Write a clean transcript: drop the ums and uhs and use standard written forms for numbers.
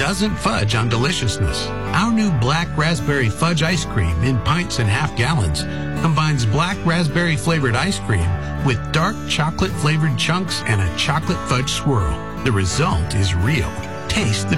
doesn't fudge on deliciousness. Our new black raspberry fudge ice cream in pints and half gallons combines black raspberry flavored ice cream with dark chocolate flavored chunks and a chocolate fudge swirl. The result is real. Taste the